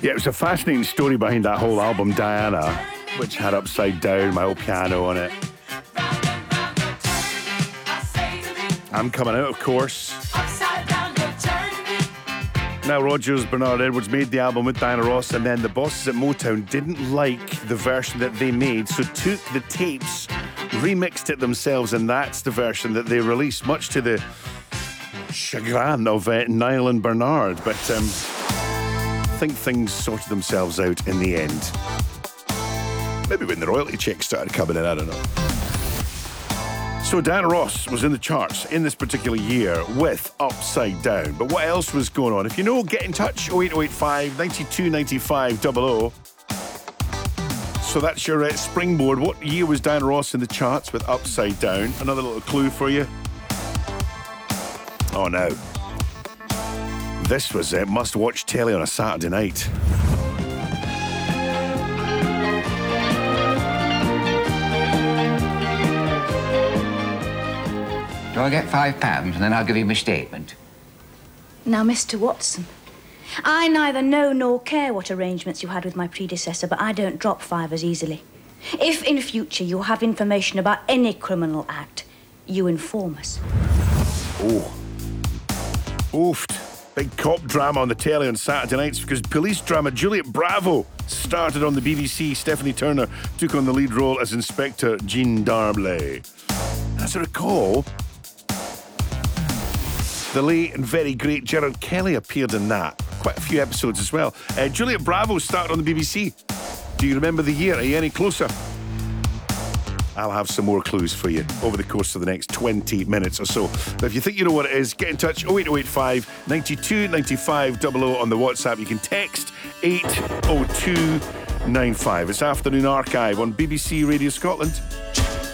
Yeah, it was a fascinating story behind that whole album, Diana, which had Upside Down, my old piano on it. I'm Coming Out, of course. Now, Rodgers, Bernard Edwards made the album with Diana Ross, and then the bosses at Motown didn't like the version that they made, so took the tapes, remixed it themselves, and that's the version that they released, much to the chagrin of Niall and Bernard. But I think things sorted themselves out in the end. Maybe when the royalty checks started coming in, I don't know. So Diana Ross was in the charts in this particular year with Upside Down. But what else was going on? If you know, get in touch, 08085 92 95 00. So that's your springboard. What year was Diana Ross in the charts with Upside Down? Another little clue for you. Oh no. This was must-watch telly on a Saturday night. Do I get £5 and then I'll give you my statement? Now, Mr. Watson, I neither know nor care what arrangements you had with my predecessor, but I don't drop fivers easily. If in future you have information about any criminal act, you inform us. Oh. Oofed. Big cop drama on the telly on Saturday nights because police drama Juliet Bravo started on the BBC. Stephanie Turner took on the lead role as Inspector Jean Darblay. As I recall, the late and very great Gerard Kelly appeared in that. Quite a few episodes as well. Juliet Bravo started on the BBC. Do you remember the year? Are you any closer? I'll have some more clues for you over the course of the next 20 minutes or so. But if you think you know what it is, get in touch, 08085 92 95 00 on the WhatsApp. You can text 80295. It's Afternoon Archive on BBC Radio Scotland.